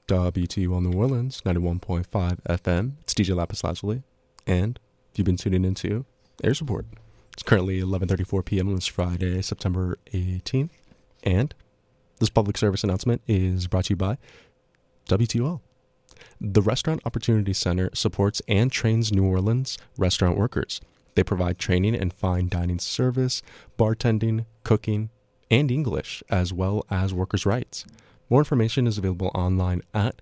WTUL New Orleans, 91.5 FM. It's DJ Lapis Lazuli. And you've been tuning into Air Support. It's currently 11:34 p.m. on this Friday, September 18th. And this public service announcement is brought to you by WTUL. The Restaurant Opportunity Center supports and trains New Orleans restaurant workers. They provide training in fine dining service, bartending, cooking, and English, as well as workers' rights. More information is available online at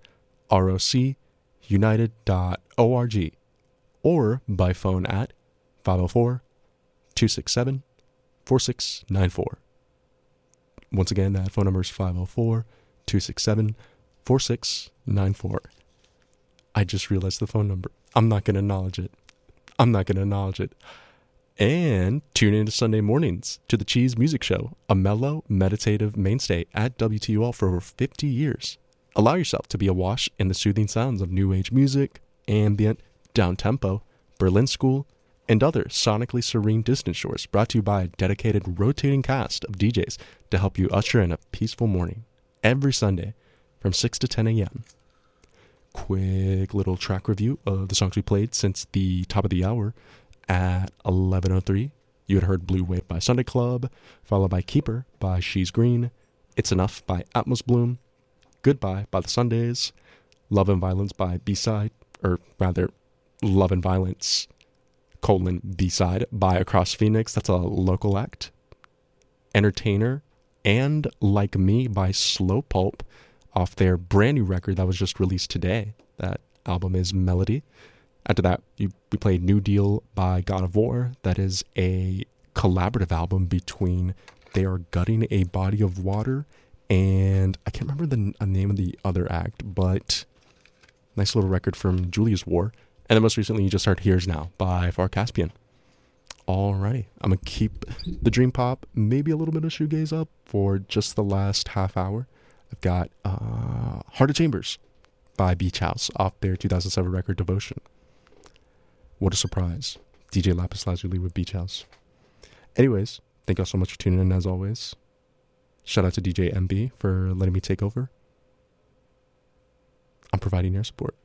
rocunited.org or by phone at 504-267-4694. Once again, that phone number is 504-267-4694. I just realized the phone number. I'm not going to acknowledge it. And tune in to Sunday mornings to the Cheese Music Show, a mellow, meditative mainstay at WTUL for over 50 years. Allow yourself to be awash in the soothing sounds of new age music, ambient, down-tempo, Berlin School, and other sonically serene distance shores, brought to you by a dedicated rotating cast of DJs to help you usher in a peaceful morning every Sunday from 6 to 10 a.m. Quick little track review of the songs we played since the top of the hour. At 11:03, you had heard Blue Wave by Sunday Club, followed by Keeper by She's Green, It's Enough by Atmos Bloom, Goodbye by The Sundays, Love and Violence by B-Side, or rather, Love and Violence, B-Side by Across Phoenix, that's a local act, Entertainer, and Like Me by Slow Pulp, off their brand new record that was just released today. That album is Melody. After that, we played New Deal by God of War. That is a collaborative album between They Are Gutting a Body of Water and I can't remember the name of the other act, but nice little record from Julius War. And then most recently, you just heard Here's Now by Far Caspian. Alrighty, I'm going to keep the dream pop, maybe a little bit of shoegaze up for just the last half hour. I've got Heart of Chambers by Beach House off their 2007 record Devotion. What a surprise. DJ Lapis Lazuli with Beach House. Anyways, thank y'all so much for tuning in as always. Shout out to DJ MB for letting me take over. I'm providing air support.